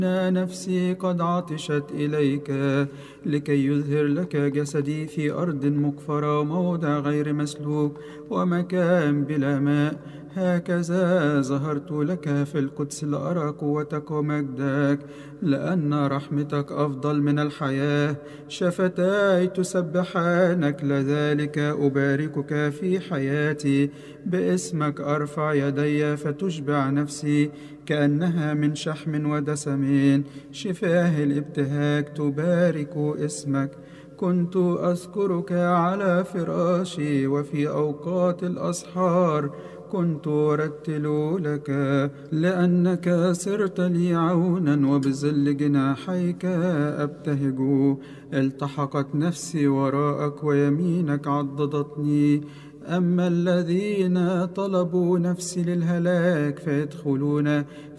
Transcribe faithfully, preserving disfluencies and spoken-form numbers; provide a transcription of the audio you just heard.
نفسي قد عطشت إليك لكي يظهر لك جسدي في أرض مقفرة وموضع غير مسلوك ومكان بلا ماء. هكذا ظهرت لك في القدس لأرى قوتك ومجدك، لأن رحمتك أفضل من الحياة. شفتاي تسبحانك، لذلك أباركك في حياتي. باسمك أرفع يدي فتشبع نفسي كأنها من شحم ودسم. شفاه الابتهاج تبارك اسمك. كنت أذكرك على فراشي، وفي أوقات الأسحار كنت أرتل لك، لأنك صرت لي عونا وبظل جناحيك أبتهج. التحقت نفسي وراءك ويمينك عضدتني. أما الذين طلبوا نفسي للهلاك فيدخلون